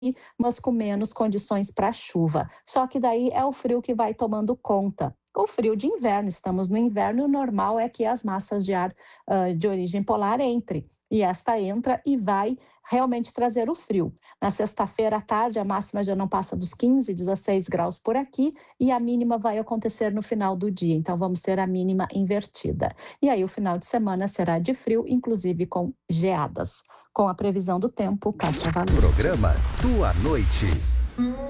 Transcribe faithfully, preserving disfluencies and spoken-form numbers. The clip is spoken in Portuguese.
mas com menos condições para chuva. Só que daí é o frio que vai tomando conta. O frio de inverno, estamos no inverno, o normal é que as massas de ar uh, de origem polar entre. E esta entra e vai realmente trazer o frio. Na sexta-feira à tarde, a máxima já não passa dos quinze, dezesseis graus por aqui, e a mínima vai acontecer no final do dia. Então, vamos ter a mínima invertida. E aí, o final de semana será de frio, inclusive com geadas. Com a previsão do tempo, Kátia Valente. Programa Tua Noite.